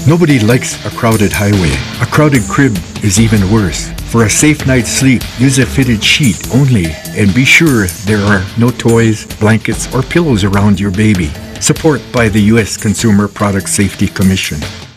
Nobody likes a crowded highway. A crowded crib is even worse. For a safe night's sleep, use a fitted sheet only and be sure there are no toys, blankets, or pillows around your baby. Support by the U.S. Consumer Product Safety Commission.